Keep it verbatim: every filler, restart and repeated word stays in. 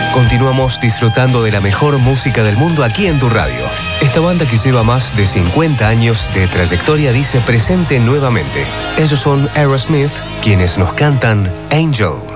Continuamos disfrutando de la mejor música del mundo aquí en tu radio. Esta banda que lleva más de cincuenta años de trayectoria dice presente nuevamente. Ellos son Aerosmith, quienes nos cantan Angel.